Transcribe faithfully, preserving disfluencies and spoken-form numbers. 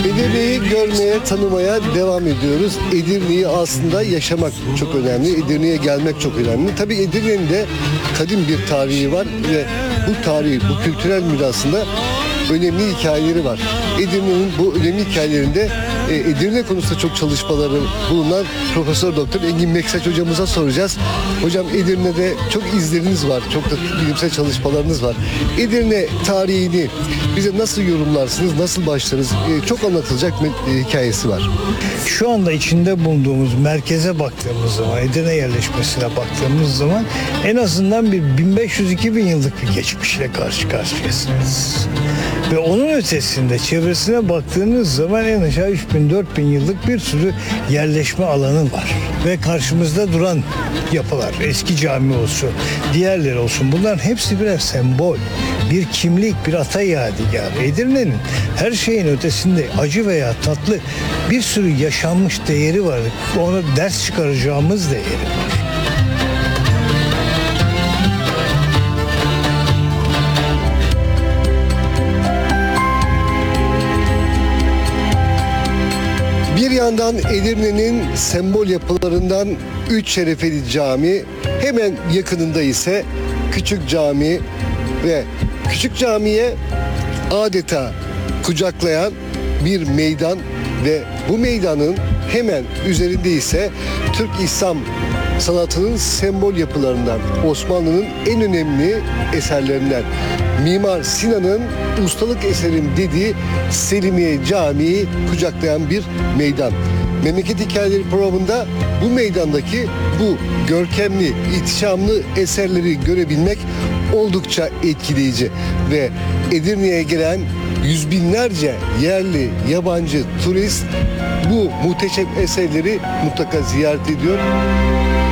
Edirne'yi görmeye, tanımaya devam ediyoruz. Edirne'yi aslında yaşamak çok önemli. Edirne'ye gelmek çok önemli. Tabii Edirne'nin de kadim bir tarihi var ve bu tarihi, bu kültürel mirasında önemli hikayeleri var. Edirne'nin bu önemli hikayelerinde e, Edirne konusunda çok çalışmaları bulunan Profesör Doktor Engin Meksaç hocamıza soracağız. Hocam, Edirne'de çok izleriniz var, çok da bilimsel çalışmalarınız var. Edirne tarihini bize nasıl yorumlarsınız, nasıl başlarız? E, çok anlatılacak e, hikayesi var. Şu anda içinde bulunduğumuz merkeze baktığımız zaman, Edirne yerleşmesine baktığımız zaman en azından bir bin beş yüz iki bin yıllık bir geçmişle karşı karşıyasınız. Ve onun ötesinde çevresine baktığınız zaman en aşağı üç bin dört bin yıllık bir sürü yerleşme alanı var. Ve karşımızda duran yapılar, eski cami olsun, diğerleri olsun, bunların hepsi birer sembol, bir kimlik, bir ata yadigarı. Edirne'nin her şeyin ötesinde acı veya tatlı bir sürü yaşanmış değeri var. Ona ders çıkaracağımız değeri var. Bir yandan Edirne'nin sembol yapılarından Üç Şerefeli Cami, hemen yakınında ise Küçük Cami ve Küçük Cami'ye adeta kucaklayan bir meydan ve bu meydanın hemen üzerinde ise Türk İslam sanatının sembol yapılarından, Osmanlı'nın en önemli eserlerinden, Mimar Sinan'ın ustalık eserim dediği Selimiye Camii'yi kucaklayan bir meydan. Memleket Hikayeleri programında bu meydandaki bu görkemli, ihtişamlı eserleri görebilmek oldukça etkileyici ve Edirne'ye gelen yüz binlerce yerli, yabancı turist bu muhteşem eserleri mutlaka ziyaret ediyor.